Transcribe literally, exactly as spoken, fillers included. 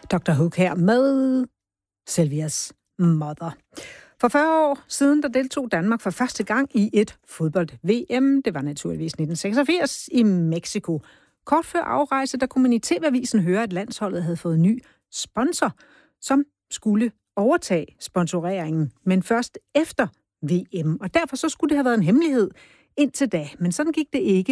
doktor Hook her med Sylvia's Mother. For fyrre år siden, der deltog Danmark for første gang i et fodbold-V M. Det var naturligvis nitten seksogfirs i Mexico. Kort før afrejse, der kunne man i T V-avisen høre, at landsholdet havde fået ny sponsor, som skulle overtage sponsoreringen, men først efter V M. Og derfor så skulle det have været en hemmelighed indtil da. Men sådan gik det ikke,